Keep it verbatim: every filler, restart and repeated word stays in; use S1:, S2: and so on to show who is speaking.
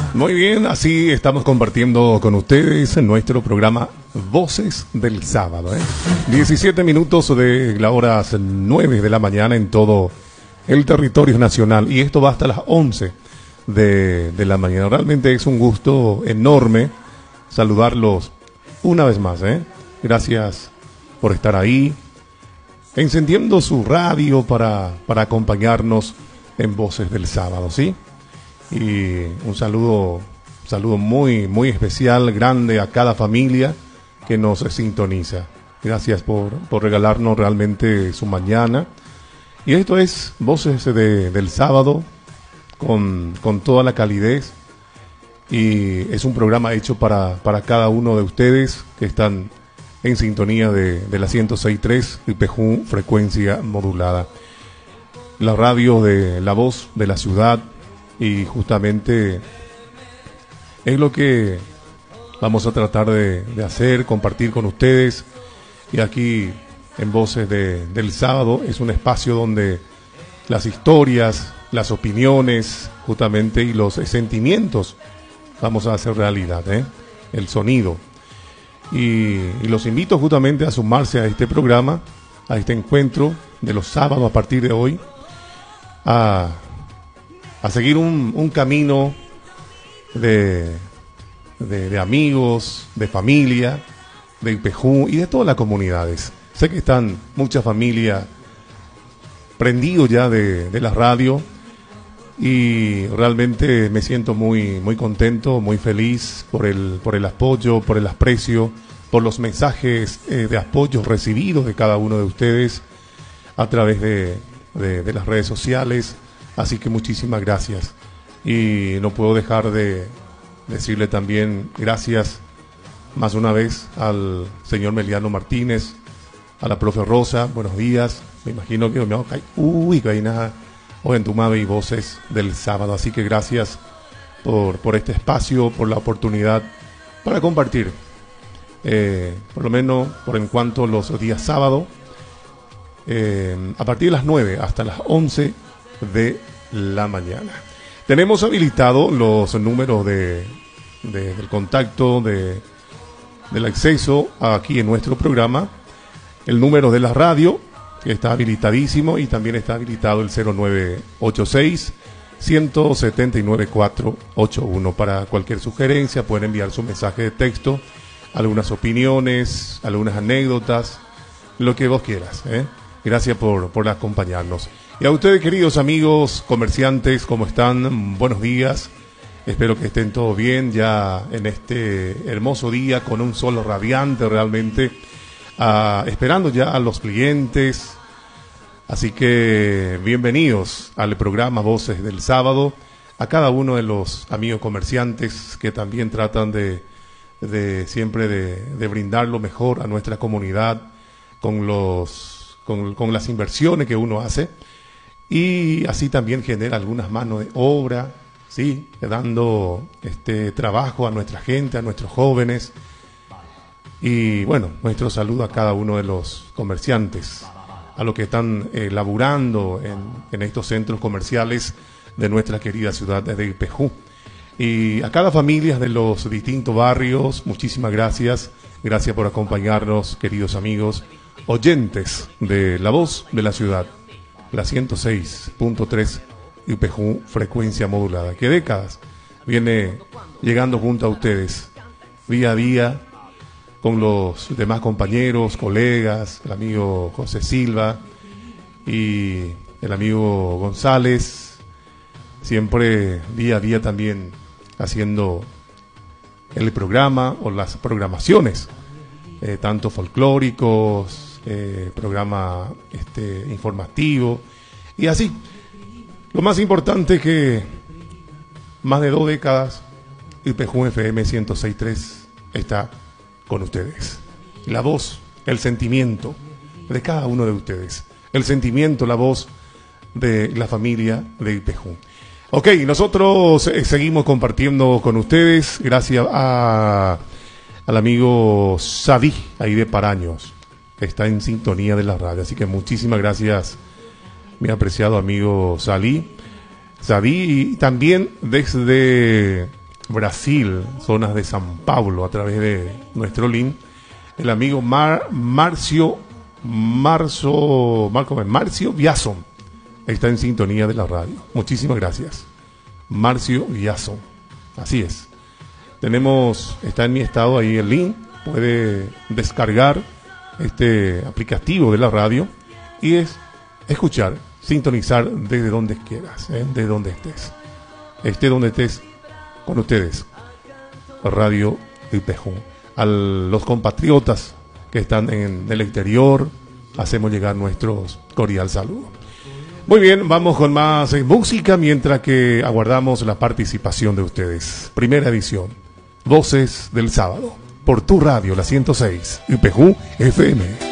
S1: Muy bien, así estamos compartiendo con ustedes en nuestro programa Voces del Sábado. ¿eh? diecisiete minutos de las horas nueve de la mañana en todo el territorio nacional. Y esto va hasta las once de, de la mañana. Realmente es un gusto enorme saludarlos una vez más. ¿eh? Gracias por estar ahí, encendiendo su radio para, para acompañarnos en Voces del Sábado, ¿sí? Y un saludo, saludo muy, muy especial, grande a cada familia que nos sintoniza. Gracias por, por regalarnos realmente su mañana. Y esto es Voces de, del Sábado con, con toda la calidez. Y es un programa hecho para, para cada uno de ustedes que están en sintonía de, de la ciento seis punto tres y Pejú frecuencia modulada. La radio de la voz de la ciudad. Y justamente es lo que vamos a tratar de, de hacer, compartir con ustedes. Y aquí en Voces de, del Sábado es un espacio donde las historias, las opiniones justamente y los sentimientos vamos a hacer realidad, ¿eh? El sonido. Y, y los invito justamente a sumarse a este programa, a este encuentro de los sábados a partir de hoy, a... a seguir un, un camino de, de, de amigos, de familia, de Pejú y de todas las comunidades. Sé que están muchas familias prendidos ya de, de la radio y realmente me siento muy, muy contento, muy feliz por el, por el apoyo, por el aprecio, por los mensajes eh, de apoyo recibidos de cada uno de ustedes a través de, de, de las redes sociales. Así que muchísimas gracias. Y no puedo dejar de decirle también gracias más una vez al señor Meliano Martínez, a la profe Rosa, buenos días. Me imagino que me va a caer. Uy, que hay nada. Hoy en tu madre y Voces del Sábado. Así que gracias por, por este espacio, por la oportunidad para compartir. Eh, por lo menos por en cuanto los días sábado, eh, a partir de las nueve hasta las once de la mañana. Tenemos habilitado los números de, de del contacto de del acceso aquí en nuestro programa, el número de la radio que está habilitadísimo y también está habilitado el cero nueve ocho seis, uno siete nueve, cuatro ocho uno. Para cualquier sugerencia pueden enviar su mensaje de texto, algunas opiniones, algunas anécdotas, lo que vos quieras, ¿eh? Gracias por, por acompañarnos. Y a ustedes, queridos amigos comerciantes, ¿cómo están? Buenos días. Espero que estén todos bien ya en este hermoso día con un sol radiante realmente, uh, esperando ya a los clientes. Así que bienvenidos al programa Voces del Sábado, a cada uno de los amigos comerciantes que también tratan de, de siempre de, de brindar lo mejor a nuestra comunidad con, los, con, con las inversiones que uno hace. Y así también genera algunas manos de obra, ¿sí? Dando este trabajo a nuestra gente, a nuestros jóvenes. Y bueno, nuestro saludo a cada uno de los comerciantes, a los que están eh, laburando en, en estos centros comerciales de nuestra querida ciudad de Pejú. Y a cada familia de los distintos barrios, muchísimas gracias. Gracias por acompañarnos, queridos amigos, oyentes de La Voz de la Ciudad. La ciento seis punto tres y Pejú frecuencia modulada, que décadas viene llegando junto a ustedes día a día con los demás compañeros, colegas, el amigo José Silva y el amigo González, siempre día a día también haciendo el programa o las programaciones, eh, tanto folclóricos, Eh, programa este, informativo y así. Lo más importante es que más de dos décadas el Pejú F M ciento seis punto tres está con ustedes. La voz, el sentimiento de cada uno de ustedes, el sentimiento, la voz de la familia de Pejú. Ok, nosotros eh, seguimos compartiendo con ustedes gracias a al amigo Sadí ahí de Paraños, que está en sintonía de la radio. Así que muchísimas gracias, mi apreciado amigo Salí. Sadí, y también desde Brasil, zonas de San Pablo, a través de nuestro link. El amigo Mar, Marcio, Marzo, Marco, Marcio Viaso está en sintonía de la radio. Muchísimas gracias. Marcio Viaso. Así es. Tenemos, está en mi estado ahí el link. Puede descargar este aplicativo de la radio y es escuchar, sintonizar desde donde quieras, ¿eh? Desde donde estés. Esté donde estés, con ustedes. Radio Ipejún. A los compatriotas que están en el exterior, hacemos llegar nuestros cordial saludos. Muy bien, vamos con más eh, música mientras que aguardamos la participación de ustedes. Primera edición, Voces del Sábado, por tu radio, la ciento seis, Ipejún F M.